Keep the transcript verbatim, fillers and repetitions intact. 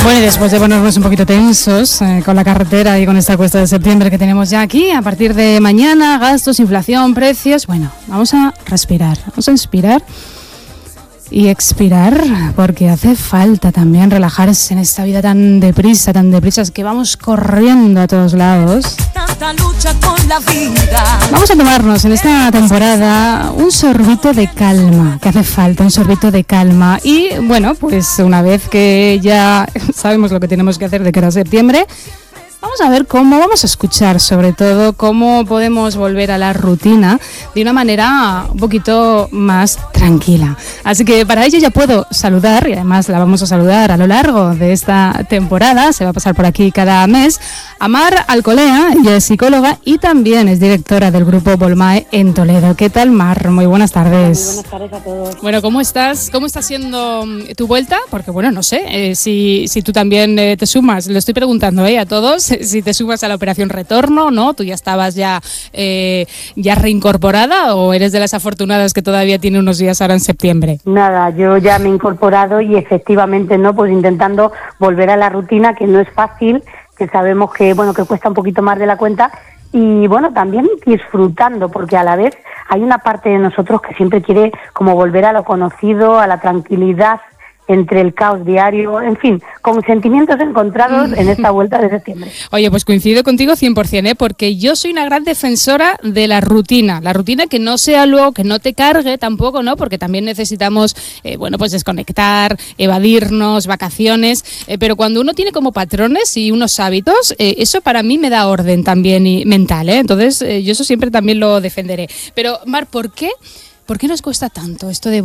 Bueno, y después de ponernos un poquito tensos eh, con la carretera y con esta cuesta de septiembre que tenemos ya aquí, a partir de mañana, gastos, inflación, precios, bueno, vamos a respirar, vamos a inspirar y expirar, porque hace falta también relajarse en esta vida tan deprisa, tan deprisa, es que vamos corriendo a todos lados. Vamos a tomarnos en esta temporada un sorbito de calma, que hace falta, un sorbito de calma. Y bueno, pues una vez que ya sabemos lo que tenemos que hacer de cara a septiembre, vamos a ver cómo, vamos a escuchar sobre todo cómo podemos volver a la rutina de una manera un poquito más tranquila. Así que para ello ya puedo saludar, y además la vamos a saludar a lo largo de esta temporada, se va a pasar por aquí cada mes, a Mar Alcolea. Ella es psicóloga y también es directora del grupo Bolmae en Toledo. ¿Qué tal, Mar? Muy buenas tardes. Muy buenas tardes a todos. Bueno, ¿cómo estás? ¿Cómo está siendo tu vuelta? Porque bueno, no sé, eh, si, si tú también eh, te sumas, lo estoy preguntando eh, a todos, si te sumas a la operación retorno, ¿no? ¿Tú ya estabas ya, eh, ya reincorporada o eres de las afortunadas que todavía tiene unos días ahora en septiembre? Nada, yo ya me he incorporado y efectivamente, ¿no? Pues intentando volver a la rutina, que no es fácil, que sabemos que, bueno, que cuesta un poquito más de la cuenta, y bueno, también disfrutando, porque a la vez hay una parte de nosotros que siempre quiere como volver a lo conocido, a la tranquilidad, entre el caos diario, en fin, con sentimientos encontrados en esta vuelta de septiembre. Oye, pues coincido contigo cien por ciento, ¿eh? Porque yo soy una gran defensora de la rutina, la rutina que no sea luego, que no te cargue tampoco, ¿no? Porque también necesitamos, eh, bueno, pues desconectar, evadirnos, vacaciones, eh, pero cuando uno tiene como patrones y unos hábitos, eh, eso para mí me da orden también y mental, ¿eh? Entonces, eh, yo eso siempre también lo defenderé. Pero, Mar, ¿por qué? ¿Por qué nos cuesta tanto esto de